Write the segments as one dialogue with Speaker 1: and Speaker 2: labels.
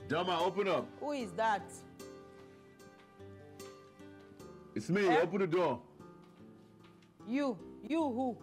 Speaker 1: Delma, open up.
Speaker 2: Who is that?
Speaker 1: It's me. Open the door.
Speaker 2: You who?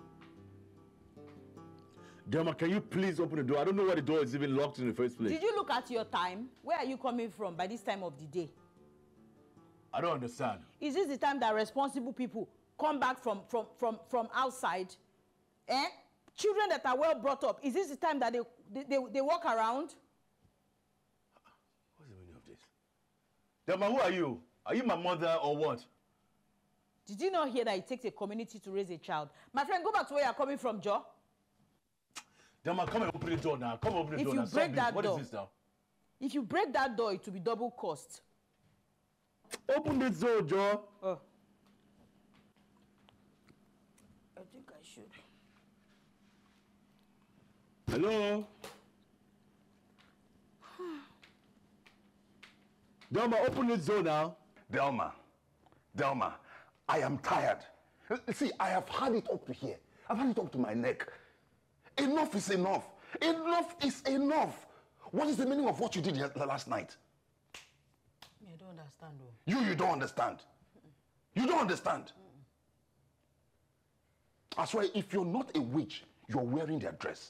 Speaker 1: Delma, can you please open the door? I don't know why the door is even locked in the first place.
Speaker 2: Did you look at your time? Where are you coming from by this time of the day?
Speaker 1: I don't understand.
Speaker 2: Is this the time that responsible people come back from outside? Children that are well brought up, is this the time that they walk around?
Speaker 1: What's the meaning of this? Delma, who are you? Are you my mother or what?
Speaker 2: Did you not hear that it takes a community to raise a child? My friend, go back to where you're coming from, Joe.
Speaker 1: Delma, come and open the door now. Come open the door now.
Speaker 2: If you break that door,
Speaker 1: what is this now?
Speaker 2: If you break that door, it will be double cost.
Speaker 1: Open this door, Joe.
Speaker 2: Oh. I think I should.
Speaker 1: Hello? Delma, open this door now.
Speaker 3: Delma, I am tired. See, I have had it up to here. I've had it up to my neck. Enough is enough. Enough is enough. What is the meaning of what you did last night?
Speaker 2: I don't understand, though.
Speaker 3: You don't understand. You don't understand. I swear, if you're not a witch, you're wearing their dress.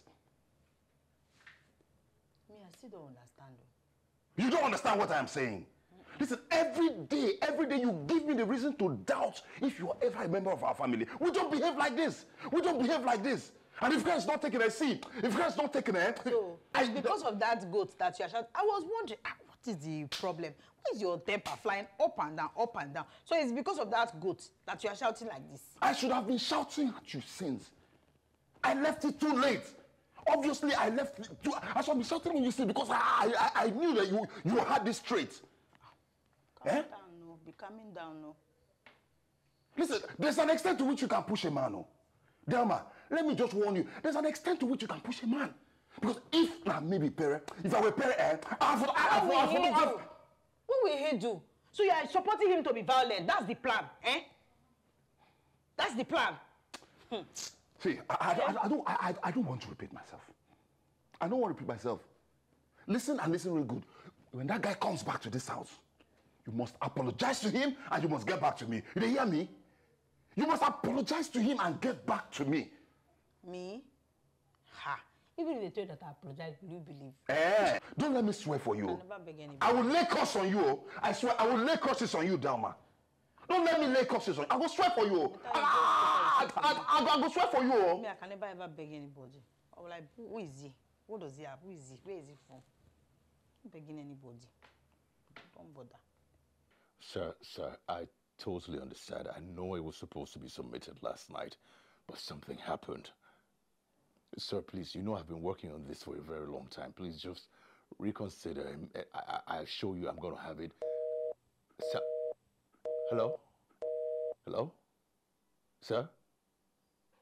Speaker 2: I still don't understand, though.
Speaker 3: You don't understand what I'm saying. Listen, every day you give me the reason to doubt if you are ever a member of our family. We don't behave like this. We don't behave like this. And if God's not taking a seat, if God's not taking a...
Speaker 2: So, it's because of that goat that you are shouting. I was wondering, what is the problem? Why is your temper flying up and down, up and down? So it's because of that goat that you are shouting like this.
Speaker 3: I should have been shouting at you since. I left it too late. Obviously, I left it too... I should have been shouting when you see because I knew that you had this trait.
Speaker 2: Calm down, no. Be calming down, no.
Speaker 3: Listen, there's an extent to which you can push a man, no. Delma, let me just warn you. There's an extent to which you can push a man. Because if maybe parent, if I were parent,
Speaker 2: what will he do? So you are supporting him to be violent. That's the plan, That's the plan.
Speaker 3: See, I don't want to repeat myself. I don't want to repeat myself. Listen and listen real good. When that guy comes back to this house, you must apologize to him and you must get back to me. You hear me? You must apologize to him and get back to me.
Speaker 2: Me? Ha. Even if they tell you that I apologize, will you believe?
Speaker 3: Don't let me swear for you.
Speaker 2: I never beg anybody.
Speaker 3: I will lay curse on you. I swear, I will lay curses on you, Delma. Don't let me lay curses on you. I will swear for you. I will swear for you.
Speaker 2: Me, I can never ever beg anybody. I will like, who is he? What does he have? Who is he? Where is he from? I'm begging anybody. Don't bother.
Speaker 4: Sir, I totally understand. I know it was supposed to be submitted last night, but something happened. Sir, please, you know I've been working on this for a very long time. Please just reconsider. I assure you I'm going to have it. Sir? Hello? Hello? Sir?